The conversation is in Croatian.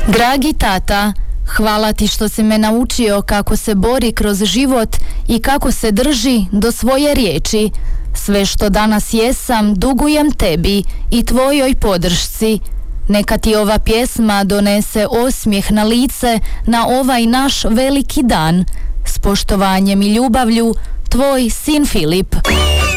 Dragi tata, hvala ti što si me naučio kako se bori kroz život i kako se drži do svoje riječi. Sve što danas jesam dugujem tebi i tvojoj podršci. Neka ti ova pjesma donese osmijeh na lice na ovaj naš veliki dan. S poštovanjem i ljubavlju, tvoj sin Filip.